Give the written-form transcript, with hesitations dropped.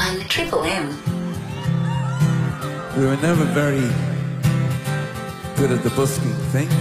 on Triple M. We were never very good at the busking thing.